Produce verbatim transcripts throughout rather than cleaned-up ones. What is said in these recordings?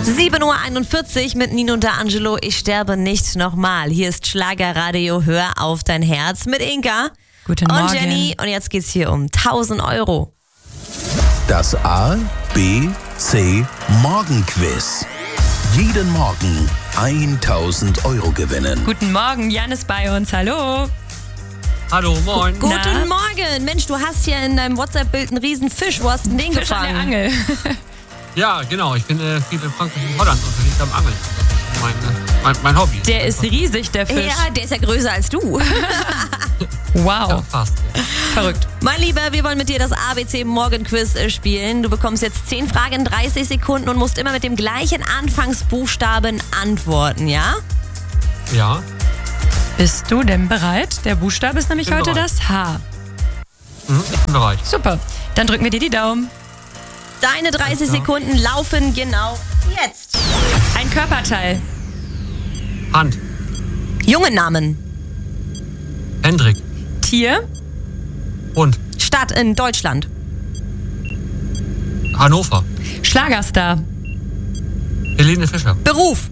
sieben Uhr einundvierzig mit Nino und D'Angelo. Ich sterbe nicht nochmal. Hier ist Schlagerradio. Hör auf dein Herz mit Inka. Guten Morgen. Und Jenny. Und jetzt geht's hier um tausend Euro. Das A, B, C Morgenquiz. Jeden Morgen tausend Euro gewinnen. Guten Morgen, Jan ist bei uns. Hallo. Hallo, moin. Guten Na? Morgen. Mensch, du hast hier in deinem WhatsApp-Bild einen riesen Fisch. Wo hast du denn den Fisch an der gefangen? Angel. Ja, genau. Ich bin äh, viel in Frankreich und Holland unterwegs am Angeln. Das ist mein, äh, mein, mein Hobby. Der ist riesig, der Fisch. Ja, der ist ja größer als du. Wow, Ja, fast. Ja. verrückt. Mein Lieber, wir wollen mit dir das A B C Morgenquiz äh, spielen. Du bekommst jetzt zehn Fragen in dreißig Sekunden und musst immer mit dem gleichen Anfangsbuchstaben antworten, ja? Ja. Bist du denn bereit? Der Buchstabe ist nämlich Bin heute bereit. das H. Mhm, ich bin bereit. Super, dann drücken wir dir die Daumen. Deine dreißig Alles klar. Sekunden laufen genau jetzt. Ein Körperteil. Hand. Junge Namen. Hendrik. Tier. Hund. Stadt in Deutschland. Hannover. Schlagerstar. Helene Fischer. Beruf.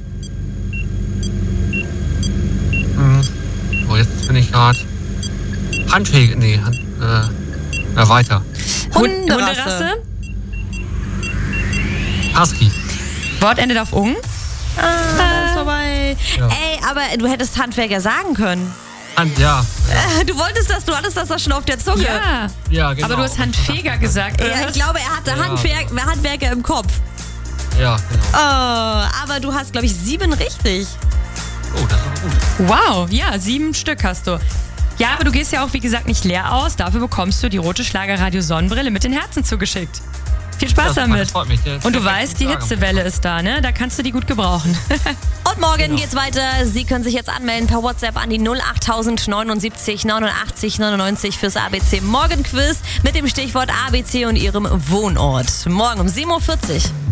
Mhm. Oh, jetzt bin ich gerade. Handfähig. Nee, Hand, äh, na weiter. Hund- Hunderasse. Hunderasse. Husky. Wort endet auf ung. Ah, ist vorbei. Ja. Ey, aber du hättest Handwerker sagen können. Hand, ja. Ja, Äh, Du wolltest das, du hattest das doch schon auf der Zunge. Ja, ja genau. aber du hast Handfeger gesagt. oder Ja, ich was? glaube, er hatte Ja. Handwerk, Handwerker im Kopf. Ja, genau. Oh, aber du hast, glaube ich, sieben richtig. Oh, das ist aber gut. Wow, ja, sieben Stück hast du. Ja, aber du gehst ja auch, wie gesagt, nicht leer aus. Dafür bekommst du die rote Schlagerradio-Sonnenbrille mit den Herzen zugeschickt. Viel Spaß Ja, super, damit. das freut mich. Der- Und du der- weißt, die der- Hitzewelle ist da, ne? Da kannst du die gut gebrauchen. Und morgen Genau. geht's weiter. Sie können sich jetzt anmelden per WhatsApp an die null acht neunundsiebzig neunundachtzig neunundneunzig fürs A B C Morgenquiz mit dem Stichwort A B C und Ihrem Wohnort. Morgen um sieben Uhr vierzig.